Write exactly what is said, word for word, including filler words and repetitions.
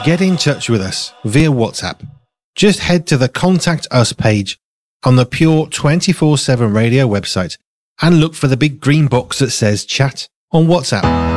get in touch with us via WhatsApp, just head to the Contact Us page on the Pure twenty-four seven Radio website and look for the big green box that says Chat on WhatsApp.